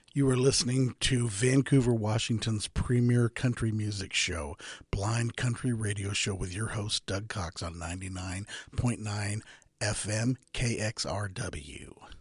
You are listening to Vancouver, Washington's premier country music show, Blind Country Radio Show, with your host, Doug Cox, on 99.9 FM KXRW.